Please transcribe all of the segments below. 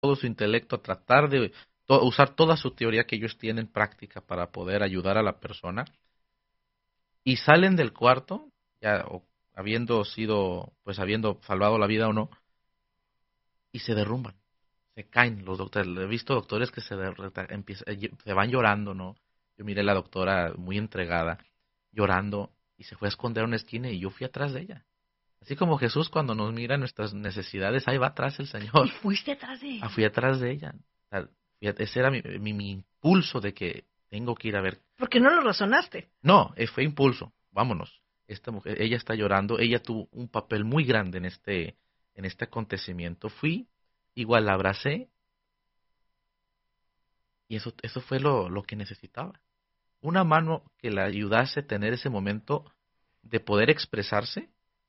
todo su intelecto a tratar de usar toda su teoría que ellos tienen práctica para poder ayudar a la persona y salen del cuarto, ya o habiendo sido, pues habiendo salvado la vida o no, y se derrumban, se caen los doctores. He visto doctores que se van llorando, ¿no? Yo miré a la doctora muy entregada, llorando, y se fue a esconder a una esquina y yo fui atrás de ella. Así como Jesús cuando nos mira nuestras necesidades, ahí va atrás el Y Señor. fuiste atrás de ella. Fui atrás de ella. O sea, ese era mi impulso de que tengo que ir a ver. Porque no lo razonaste. No, fue impulso. Vámonos. Esta mujer, ella está llorando. Ella tuvo un papel muy grande en este acontecimiento. Fui, igual la abracé y eso fue lo que necesitaba. Una mano que la ayudase a tener ese momento de poder expresarse,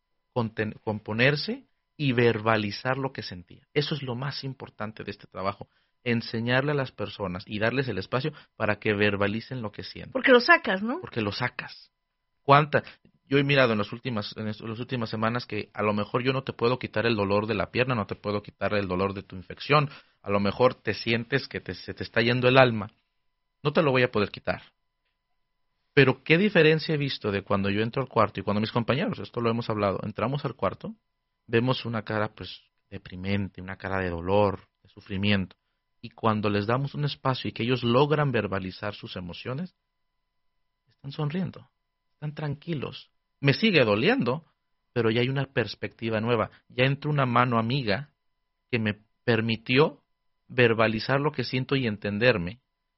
componerse y verbalizar lo que sentía. Eso es lo más importante de este trabajo, enseñarle a las personas y darles el espacio para que verbalicen lo que sienten, Porque lo sacas, ¿no? porque lo sacas. ¿Cuánta? Yo he mirado en las últimas semanas que a lo mejor yo no te puedo quitar el dolor de la pierna, no te puedo quitar el dolor de tu infección, a lo mejor te sientes que se te está yendo el alma, no te lo voy a poder quitar. Pero qué diferencia he visto de cuando yo entro al cuarto y cuando mis compañeros, esto lo hemos hablado, entramos al cuarto, vemos una cara pues deprimente, una cara de dolor, de sufrimiento, y cuando les damos un espacio y que ellos logran verbalizar sus emociones, están sonriendo, están tranquilos. Me sigue doliendo, pero ya hay una perspectiva nueva, ya entró una mano amiga que me permitió verbalizar lo que siento y entenderme,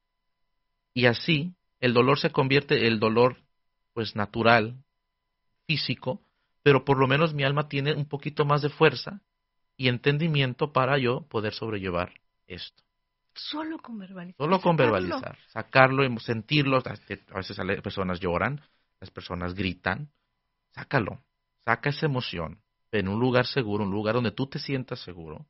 y así el dolor se convierte el dolor pues natural, físico, pero por lo menos mi alma tiene un poquito más de fuerza y entendimiento para yo poder sobrellevar esto. Solo con verbalizar y Solo con sacarlo. verbalizar, sacarlo, sentirlo. A veces las personas lloran, las personas gritan. Sácalo, saca esa emoción en un lugar seguro, un lugar donde tú te sientas seguro.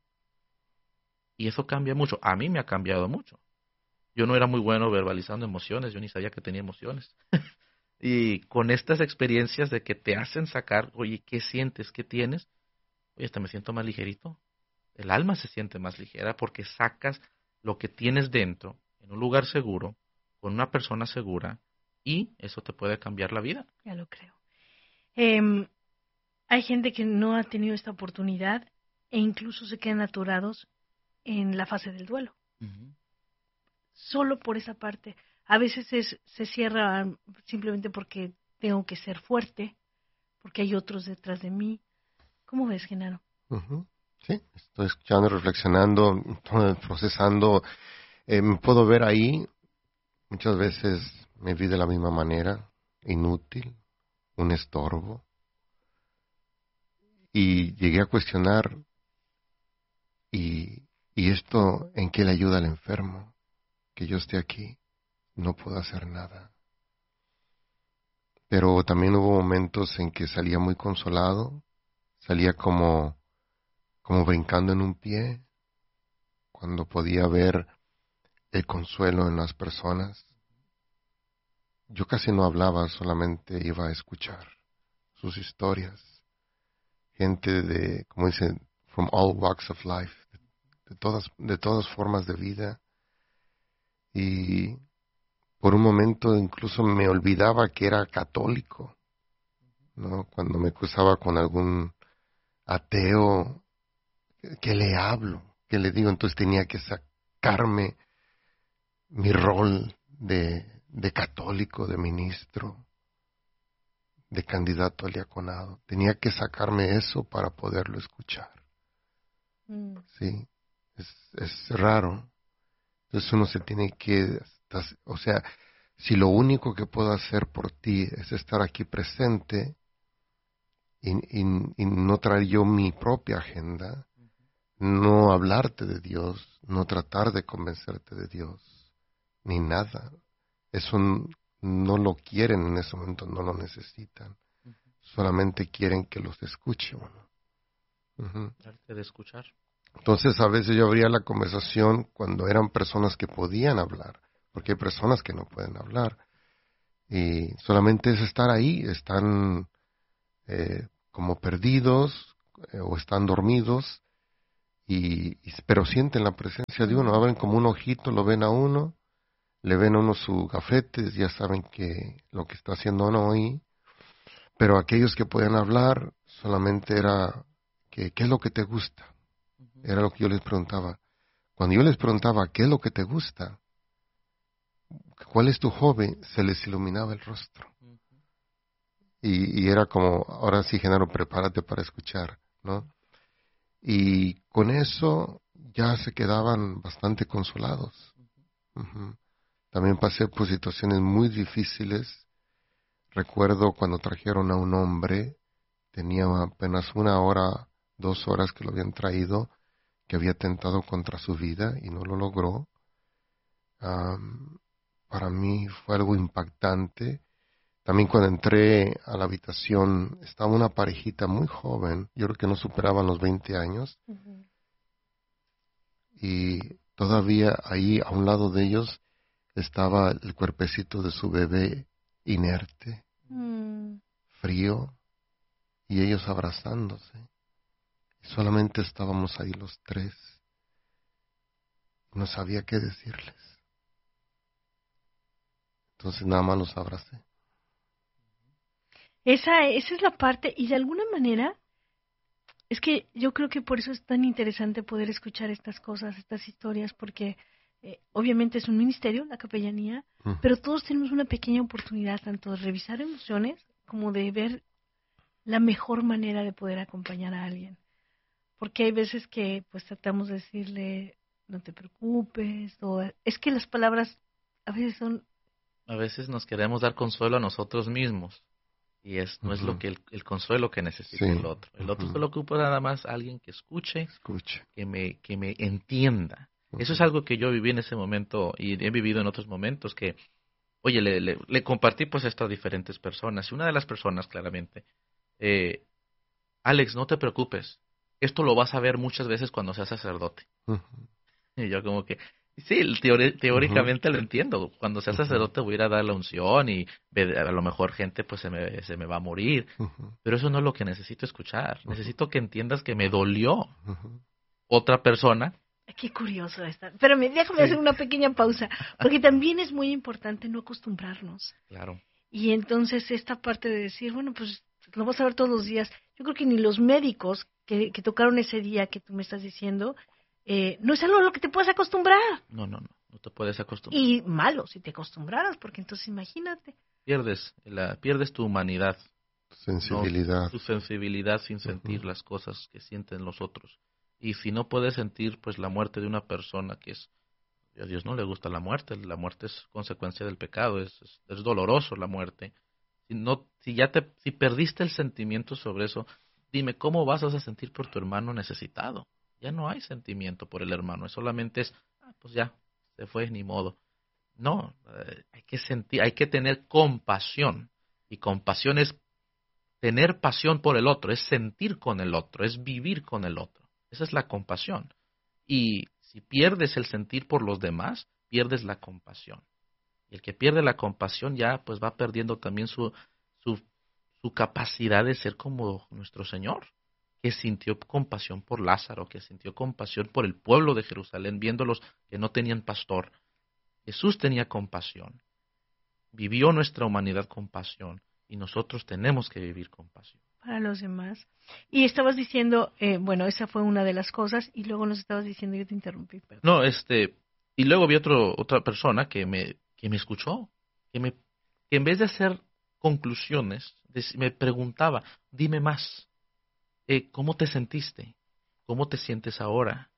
Y eso cambia mucho. A mí me ha cambiado mucho. Yo no era muy bueno verbalizando emociones, yo ni sabía que tenía emociones. Y con estas experiencias de que te hacen sacar, oye, ¿qué sientes? ¿Qué tienes? Oye, hasta me siento más ligerito. El alma se siente más ligera porque sacas lo que tienes dentro, en un lugar seguro, con una persona segura, y eso te puede cambiar la vida. Ya lo creo. Em, Hay gente que no ha tenido esta oportunidad e incluso se quedan atorados en la fase del duelo. Ujú. Solo por esa parte. A veces se cierra simplemente porque tengo que ser fuerte, porque hay otros detrás de mí. ¿Cómo ves, Genaro? Ujú. Sí, estoy escuchando, reflexionando, procesando. Me puedo ver ahí, muchas veces me vi de la misma manera, inútil, un estorbo, y llegué a cuestionar, ¿y esto en qué le ayuda al enfermo? Que yo esté aquí, no puedo hacer nada. Pero también hubo momentos en que salía muy consolado, salía como brincando en un pie, cuando podía ver el consuelo en las personas. Yo casi no hablaba, solamente iba a escuchar sus historias. Gente como dicen, from all walks of life, de todas formas de vida. Y por un momento incluso me olvidaba que era católico, ¿no? Cuando me cruzaba con algún ateo, ¿qué le hablo? ¿Qué le digo? Entonces tenía que sacarme mi rol de católico, de ministro, de candidato al diaconado. Tenía que sacarme eso para poderlo escuchar. Mm. Sí, es raro. Entonces uno se tiene que, o sea, si lo único que puedo hacer por ti es estar aquí presente y no traer yo mi propia agenda, no hablarte de Dios, no tratar de convencerte de Dios, ni nada. Eso no lo quieren en ese momento, no lo necesitan. Solamente quieren que los escuche uno. Ujú. Arte de escuchar. Entonces a veces yo abría la conversación cuando eran personas que podían hablar, porque hay personas que no pueden hablar. Y solamente es estar ahí, están como perdidos o están dormidos pero sienten la presencia de uno, abren como un ojito, lo ven a uno, le ven a uno su gafete, ya saben que lo que está haciendo uno ahí, pero aquellos que podían hablar solamente era que, ¿qué es lo que te gusta? Era lo que yo les preguntaba. Cuando yo les preguntaba, ¿qué es lo que te gusta? ¿Cuál es tu hobby? Se les iluminaba el rostro. Y era como, ahora sí, Genaro, prepárate para escuchar, ¿no? Y con eso ya se quedaban bastante consolados. Ujú. También pasé por situaciones muy difíciles. Recuerdo cuando trajeron a un hombre, tenía apenas 1 hora, 2 horas que lo habían traído, que había tentado contra su vida y no lo logró. Para mí fue algo impactante. También cuando entré a la habitación estaba una parejita muy joven, yo creo que no superaban los 20 años, y todavía ahí a un lado de ellos estaba el cuerpecito de su bebé inerte, frío, y ellos abrazándose. Y solamente estábamos ahí los tres. No sabía qué decirles. Entonces nada más los abracé. Esa es la parte, y de alguna manera, es que yo creo que por eso es tan interesante poder escuchar estas cosas, estas historias, porque obviamente es un ministerio, la capellanía, pero todos tenemos una pequeña oportunidad tanto de revisar emociones como de ver la mejor manera de poder acompañar a alguien. Porque hay veces que pues tratamos de decirle, no te preocupes, o es que las palabras a veces son... A veces nos queremos dar consuelo a nosotros mismos. Y no es lo que el consuelo que necesita el otro. El otro solo ocupa nada más a alguien que escuche. que me entienda. Eso es algo que yo viví en ese momento y he vivido en otros momentos que, oye, le compartí pues esto a diferentes personas. Y una de las personas, claramente, Alex, no te preocupes. Esto lo vas a ver muchas veces cuando seas sacerdote. Y yo como que, sí, teóricamente lo entiendo. Cuando sea sacerdote voy a ir a dar la unción y a lo mejor gente pues se me va a morir. Pero eso no es lo que necesito escuchar. Necesito que entiendas que me dolió otra persona. Qué curioso está. Pero déjame hacer una pequeña pausa, porque también es muy importante no acostumbrarnos. Claro. Y entonces esta parte de decir, bueno, pues lo vas a ver todos los días. Yo creo que ni los médicos que tocaron ese día que tú me estás diciendo, no es algo a lo que te puedes acostumbrar. No te puedes acostumbrar. Y malo si te acostumbraras, porque entonces imagínate. Pierdes tu humanidad. Sensibilidad. Tu sensibilidad sin sentir las cosas que sienten los otros. Y si no puedes sentir pues la muerte de una persona que a Dios no le gusta la muerte es consecuencia del pecado, es doloroso la muerte. Si perdiste el sentimiento sobre eso, dime cómo vas a sentir por tu hermano necesitado. Ya no hay sentimiento por el hermano, solamente pues ya, se fue, ni modo. No, hay que sentir, hay que tener compasión. Y compasión es tener pasión por el otro, es sentir con el otro, es vivir con el otro. Esa es la compasión. Y si pierdes el sentir por los demás, pierdes la compasión. Y el que pierde la compasión ya pues va perdiendo también su capacidad de ser como nuestro Señor, que sintió compasión por Lázaro, que sintió compasión por el pueblo de Jerusalén, viéndolos que no tenían pastor. Jesús tenía compasión. Vivió nuestra humanidad con pasión. Y nosotros tenemos que vivir con pasión. Para los demás. Y estabas diciendo, bueno, esa fue una de las cosas, y luego nos estabas diciendo, yo te interrumpí. Perdón. No, y luego vi otra persona que me escuchó, que en vez de hacer conclusiones, me preguntaba, dime más, ¿cómo te sentiste? ¿Cómo te sientes ahora?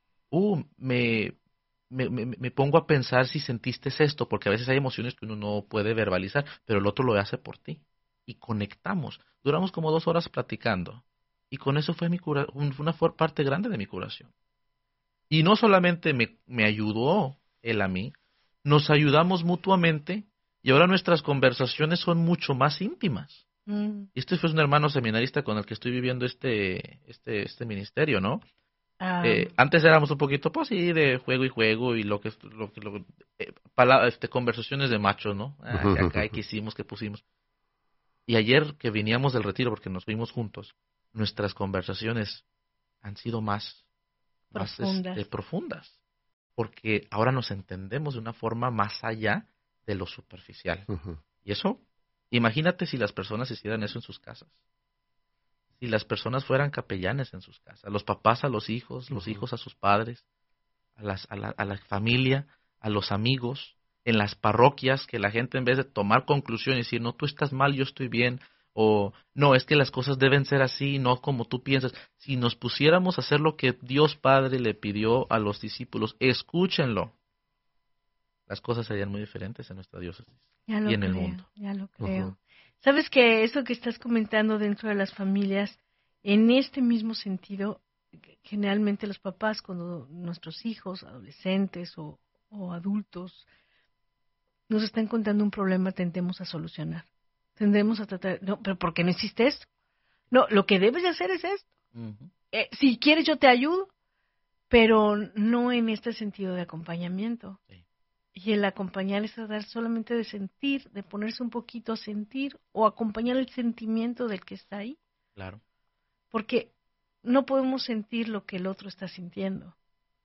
Me pongo a pensar si sentiste esto, porque a veces hay emociones que uno no puede verbalizar, pero el otro lo hace por ti. Y conectamos. Duramos como 2 horas platicando. Y con eso fue una parte grande de mi curación. Y no solamente me ayudó él a mí, nos ayudamos mutuamente y ahora nuestras conversaciones son mucho más íntimas. Y este fue un hermano seminarista con el que estoy viviendo este ministerio, ¿no? Antes éramos un poquito, pues sí, de juego y conversaciones de machos, ¿no? Acá que hicimos, que pusimos. Y ayer que veníamos del retiro, porque nos vimos juntos, nuestras conversaciones han sido más profundas, porque ahora nos entendemos de una forma más allá de lo superficial. Ujú. Y eso, imagínate si las personas hicieran eso en sus casas. Si las personas fueran capellanes en sus casas, los papás a los hijos a sus padres, a la familia, a los amigos, en las parroquias, que la gente en vez de tomar conclusión y decir, no, tú estás mal, yo estoy bien, o no, es que las cosas deben ser así, no como tú piensas. Si nos pusiéramos a hacer lo que Dios Padre le pidió a los discípulos, escúchenlo, las cosas serían muy diferentes en nuestra diócesis y en el mundo. Ya lo creo. Sabes que eso que estás comentando dentro de las familias, en este mismo sentido, generalmente los papás, cuando nuestros hijos, adolescentes o adultos, nos están contando un problema, tendemos a solucionar. Tendemos a tratar, no, pero ¿por qué no hiciste esto? No, lo que debes de hacer es esto. Ujú. Si quieres yo te ayudo, pero no en este sentido de acompañamiento. Sí. Y el acompañar es tratar solamente de sentir, de ponerse un poquito a sentir o acompañar el sentimiento del que está ahí. Claro. Porque no podemos sentir lo que el otro está sintiendo.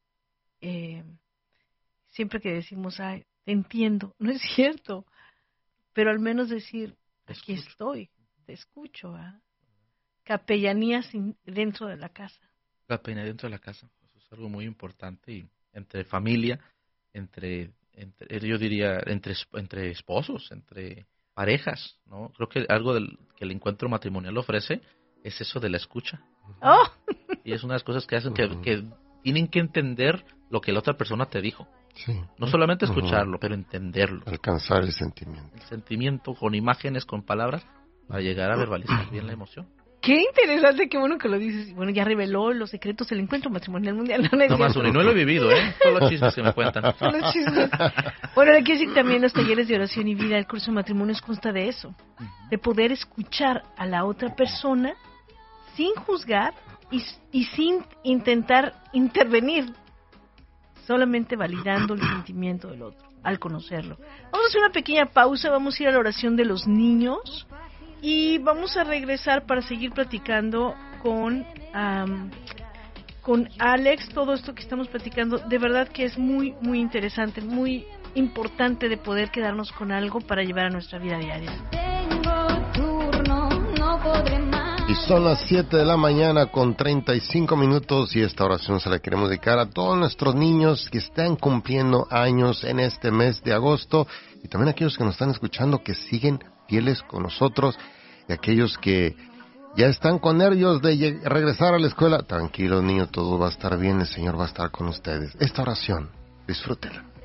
Siempre que decimos, ay, te entiendo, no es cierto, pero al menos decir, aquí estoy, te escucho. Capellanía dentro de la casa. Capellanía dentro de la casa, eso es algo muy importante, y entre familia, yo diría, entre esposos, entre parejas, ¿no? Creo que algo que el encuentro matrimonial ofrece es eso de la escucha. ¡Oh! Y es una de las cosas que hacen que tienen que entender lo que la otra persona te dijo. Sí. No solamente escucharlo, pero entenderlo. Alcanzar el sentimiento. El sentimiento con imágenes, con palabras, para llegar a verbalizar bien la emoción. Qué interesante, qué bueno que lo dices. Bueno, ya reveló los secretos del encuentro matrimonial mundial. No más uno, y no lo he vivido, Solo chismes que me cuentan. Solo chismes. Bueno, hay que decir también los talleres de oración y vida, el curso de matrimonios consta de eso. De poder escuchar a la otra persona sin juzgar y sin intentar intervenir. Solamente validando el sentimiento del otro, al conocerlo. Vamos a hacer una pequeña pausa, vamos a ir a la oración de los niños y vamos a regresar para seguir platicando con Alex. Todo esto que estamos platicando, de verdad que es muy, muy interesante, muy importante de poder quedarnos con algo para llevar a nuestra vida diaria. Tengo turno, no podré más. Y son las 7 de la mañana con 35 minutos y esta oración se la queremos dedicar a todos nuestros niños que están cumpliendo años en este mes de agosto y también a aquellos que nos están escuchando que siguen fieles con nosotros y aquellos que ya están con nervios de regresar a la escuela. Tranquilos niños, todo va a estar bien, el Señor va a estar con ustedes. Esta oración, disfrútenla.